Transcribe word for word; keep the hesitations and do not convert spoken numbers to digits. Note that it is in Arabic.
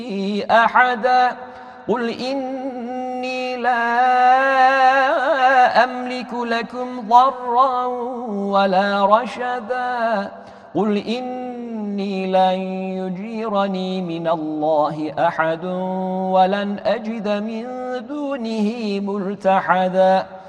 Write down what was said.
أحدا قل إني لا أملك لكم ضرا ولا رشدا قل إني لن يجيرني من الله أحد ولن أجد من دونه ملتحدا